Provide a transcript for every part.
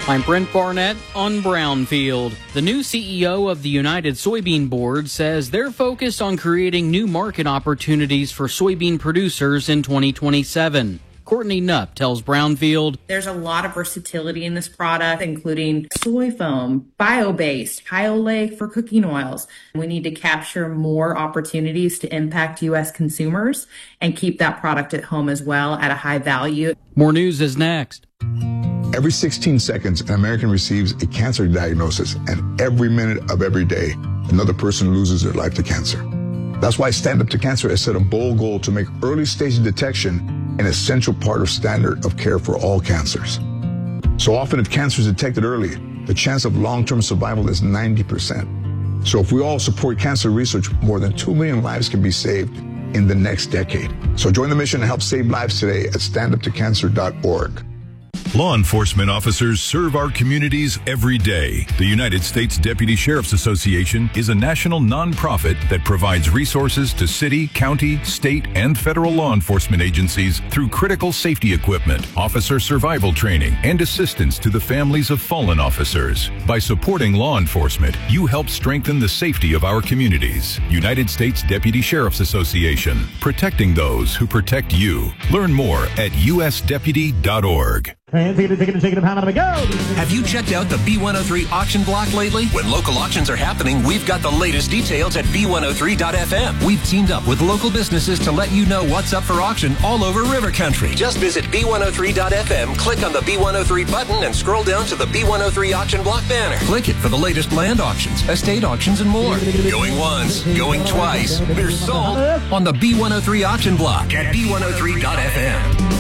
I'm Brent Barnett on Brownfield. The new CEO of the United Soybean Board says they're focused on creating new market opportunities for soybean producers in 2027. Courtney Knupp tells Brownfield, there's a lot of versatility in this product, including soy foam, bio-based, high oleic for cooking oils. We need to capture more opportunities to impact U.S. consumers and keep that product at home as well at a high value. More news is next. Every 16 seconds, an American receives a cancer diagnosis, and every minute of every day, another person loses their life to cancer. That's why Stand Up to Cancer has set a bold goal to make early stage detection an essential part of standard of care for all cancers. So often, if cancer is detected early, the chance of long-term survival is 90%. So if we all support cancer research, more than 2 million lives can be saved in the next decade. So join the mission to help save lives today at standuptocancer.org. Law enforcement officers serve our communities every day. The United States Deputy Sheriff's Association is a national nonprofit that provides resources to city, county, state, and federal law enforcement agencies through critical safety equipment, officer survival training, and assistance to the families of fallen officers. By supporting law enforcement, you help strengthen the safety of our communities. United States Deputy Sheriff's Association, protecting those who protect you. Learn more at usdeputy.org. Have you checked out the B103 auction block lately? When local auctions are happening, we've got the latest details at B103.fm. We've teamed up with local businesses to let you know what's up for auction all over River Country. Just visit B103.fm, click on the B103 button, and scroll down to the B103 auction block banner. Click it for the latest land auctions, estate auctions, and more. Going once, going twice. They're sold on the B103 auction block at B103.fm.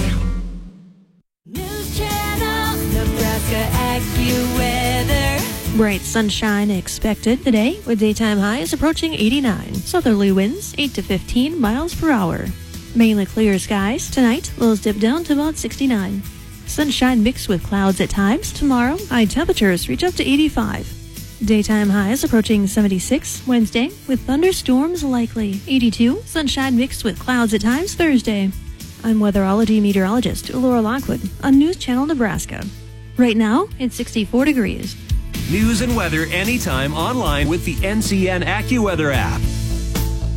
Bright sunshine expected today with daytime highs approaching 89. Southerly winds 8 to 15 miles per hour. Mainly clear skies tonight. Lows dip down to about 69. Sunshine mixed with clouds at times. Tomorrow, high temperatures reach up to 85. Daytime highs approaching 76 Wednesday with thunderstorms likely. 82. Sunshine mixed with clouds at times Thursday. I'm weatherology meteorologist Laura Lockwood on News Channel Nebraska. Right now, it's 64 degrees. News and weather anytime online with the NCN AccuWeather app.